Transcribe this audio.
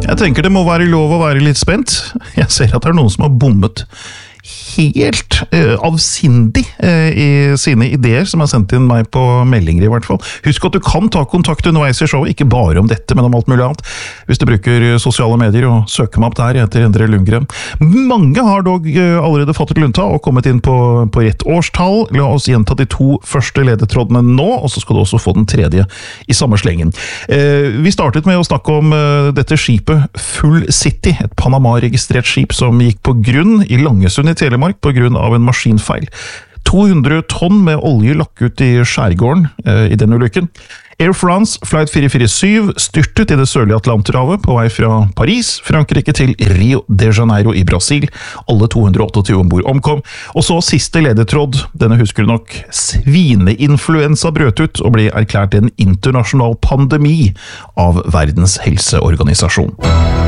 Jeg tenker det må være lov å være litt spent. Jeg ser at det er noen som har bommet helt avsindig i sine ideer som er sendt inn meg på meldinger i hvert fall. Husk at du kan ta kontakt underveis i showet, ikke bare om dette, men om alt mulig annet. Hvis du bruker sosiale medier og søker meg opp der, jeg heter Endre Lundgren. Mange har dog allerede fattet lunta og kommet inn på rett årstall. La oss gjenta de 2 første ledetrådene nå, og så skal du også få den 3. i samme slengen. Vi startet med å snakke om dette skipet Full City, et Panama-registrert skip som gikk på grunn i Langesund i Telemark på grunn av en maskinfeil. 200 tonn med olje lakk ut i skjærgården i den ulykken. Air France Flight 447 styrtet i det sørlige Atlanterhavet på vei fra Paris, Frankrike til Rio de Janeiro i Brasil. Alle 228 ombord omkom. Og så siste ledetråd, denne husker du nok, svineinfluensa brøt ut og ble erklært en internasjonal pandemi av Verdens helseorganisasjon.